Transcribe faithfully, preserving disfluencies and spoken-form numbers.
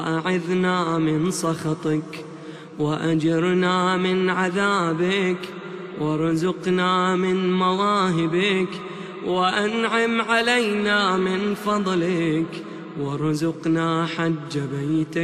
أعذنا من سخطك وأجرنا من عذابك وارزقنا من مواهبك وأنعم علينا من فضلك وارزقنا حج بيتك.